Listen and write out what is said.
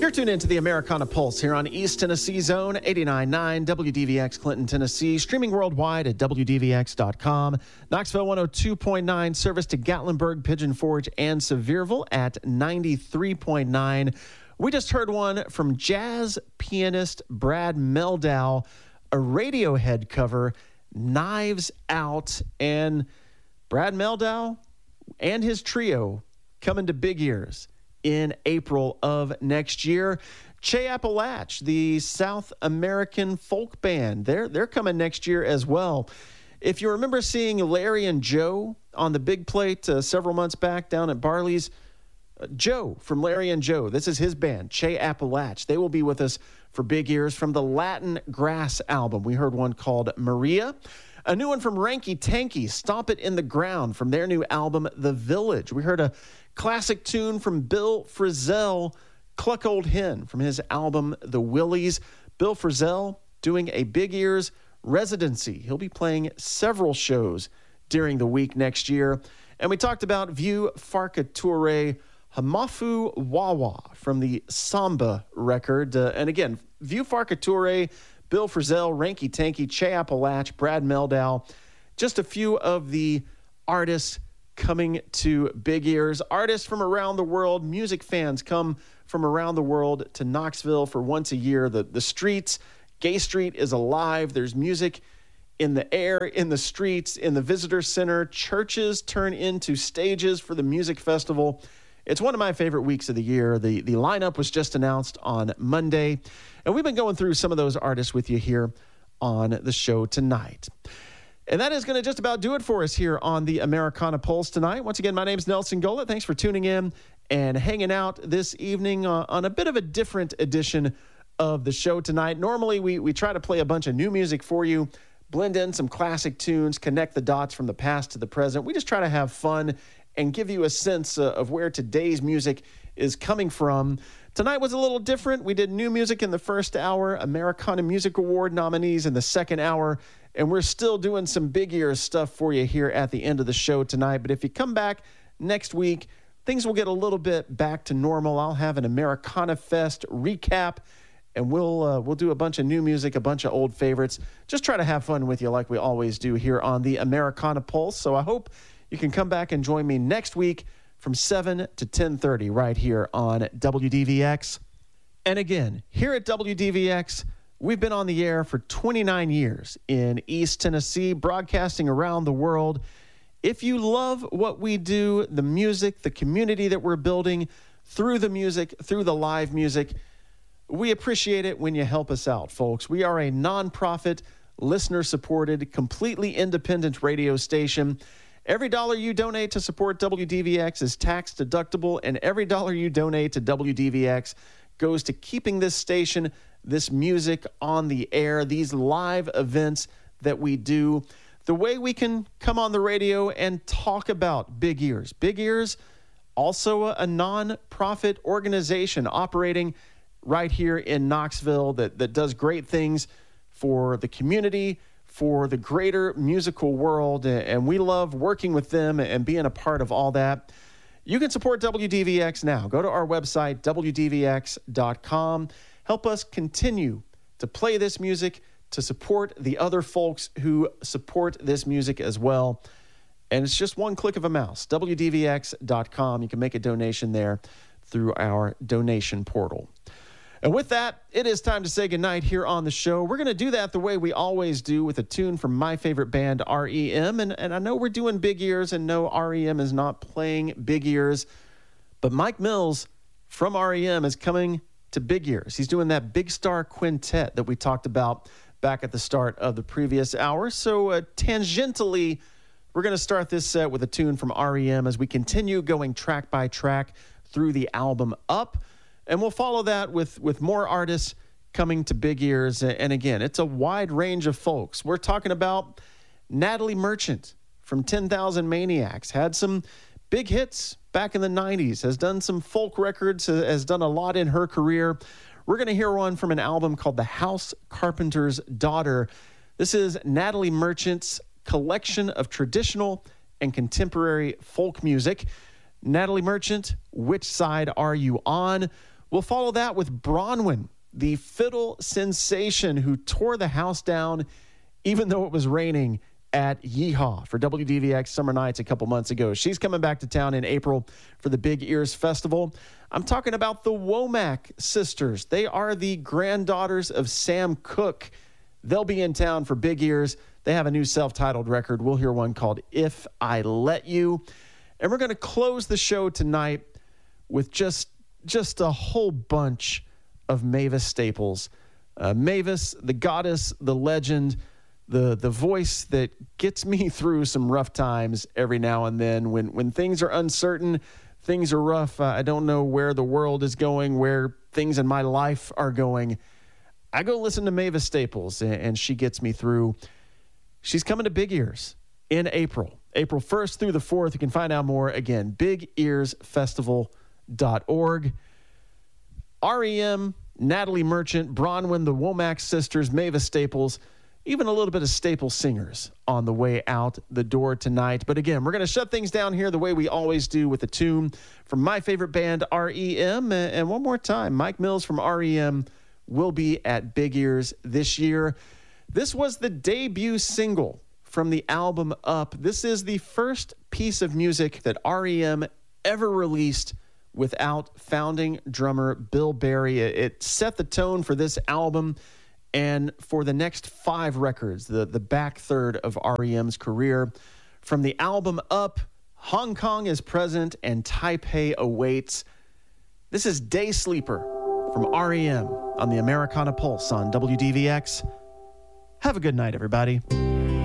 You're tuned into the Americana Pulse here on East Tennessee Zone, 89.9 WDVX Clinton, Tennessee, streaming worldwide at WDVX.com. Knoxville 102.9, service to Gatlinburg, Pigeon Forge, and Sevierville at 93.9. We just heard one from jazz pianist Brad Mehldau, a Radiohead cover, Knives Out, and Brad Mehldau and his trio coming to Big Ears in April of next year. Che Appalach, the South American folk band, they're coming next year as well. If you remember seeing Larry and Joe on the big plate several months back down at Barley's, Joe from Larry and Joe, this is his band, Che Appalach. They will be with us for Big Ears from the Latin Grass album. We heard one called Maria. A new one from Ranky Tanky, Stomp It in the Ground, from their new album, The Village. We heard a classic tune from Bill Frisell, Cluck Old Hen, from his album, The Willies. Bill Frisell doing a Big Ears residency. He'll be playing several shows during the week next year. And we talked about Vieux Farka Hamafu Wawa from the Samba record. And again, Vieux Farka Bill Frisell, Ranky Tanky, Che Appalach, Brad Mehldau, just a few of the artists coming to Big Ears. Artists from around the world, music fans come from around the world to Knoxville for once a year. The streets, Gay Street is alive. There's music in the air, in the streets, in the visitor center. Churches turn into stages for the music festival. It's one of my favorite weeks of the year. The lineup was just announced on Monday, and we've been going through some of those artists with you here on the show tonight. And that is going to just about do it for us here on the Americana Pulse tonight. Once again, my name is Nelson Gola. Thanks for tuning in and hanging out this evening on a bit of a different edition of the show tonight. Normally, we try to play a bunch of new music for you, blend in some classic tunes, connect the dots from the past to the present. We just try to have fun and give you a sense of where today's music is coming from. Tonight was a little different. We did new music in the first hour, Americana Music Award nominees in the second hour, and we're still doing some Big Ears stuff for you here at the end of the show tonight. But if you come back next week, things will get a little bit back to normal. I'll have an Americana Fest recap, and we'll do a bunch of new music, a bunch of old favorites. Just try to have fun with you like we always do here on the Americana Pulse. So I hope you can come back and join me next week from 7 to 10:30 right here on WDVX. And again, here at WDVX, we've been on the air for 29 years in East Tennessee, broadcasting around the world. If you love what we do, the music, the community that we're building through the music, through the live music, we appreciate it when you help us out, folks. We are a nonprofit, listener-supported, completely independent radio station. Every dollar you donate to support WDVX is tax deductible, and every dollar you donate to WDVX goes to keeping this station, this music on the air, these live events that we do. The way we can come on the radio and talk about Big Ears. Big Ears, also a non-profit organization operating right here in Knoxville that does great things for the community, for the greater musical world, and we love working with them and being a part of all that. You can support WDVX now. Go to our website, WDVX.com. Help us continue to play this music, to support the other folks who support this music as well. And it's just one click of a mouse, WDVX.com. You can make a donation there through our donation portal. And with that, it is time to say goodnight here on the show. We're going to do that the way we always do, with a tune from my favorite band, REM. And I know we're doing Big Ears, and no, REM is not playing Big Ears. But Mike Mills from REM is coming to Big Ears. He's doing that Big Star Quintet that we talked about back at the start of the previous hour. So tangentially, we're going to start this set with a tune from REM as we continue going track by track through the album Up. And we'll follow that with more artists coming to Big Ears. And again, it's a wide range of folks. We're talking about Natalie Merchant from 10,000 Maniacs. Had some big hits back in the 90s. Has done some folk records. Has done a lot in her career. We're going to hear one from an album called The House Carpenter's Daughter. This is Natalie Merchant's collection of traditional and contemporary folk music. Natalie Merchant, Which Side Are You On? We'll follow that with Bronwyn, the fiddle sensation who tore the house down even though it was raining at Yeehaw for WDVX Summer Nights a couple months ago. She's coming back to town in April for the Big Ears Festival. I'm talking about the Womack sisters. They are the granddaughters of Sam Cooke. They'll be in town for Big Ears. They have a new self-titled record. We'll hear one called If I Let You. And we're going to close the show tonight with just a whole bunch of Mavis staples. Mavis, the goddess, the legend, the voice that gets me through some rough times every now and then. When things are uncertain, things are rough, I don't know where the world is going, where things in my life are going, I go listen to Mavis Staples, and she gets me through. She's coming to Big Ears in April 1st through the 4th. You can find out more, again, bigearsfestival.org. REM, Natalie Merchant, Bronwyn, the Womack sisters, Mavis Staples, even a little bit of Staple Singers on the way out the door tonight. But again, we're going to shut things down here the way we always do with a tune from my favorite band, REM. And one more time, Mike Mills from REM will be at Big Ears this year. This was the debut single from the album Up. This is the first piece of music that REM ever released without founding drummer Bill Berry. It set the tone for this album and for the next 5 records, the back third of REM's career. From the album Up, Hong Kong is present and Taipei awaits. This is Day Sleeper from REM on the Americana Pulse on WDVX. Have a good night, everybody.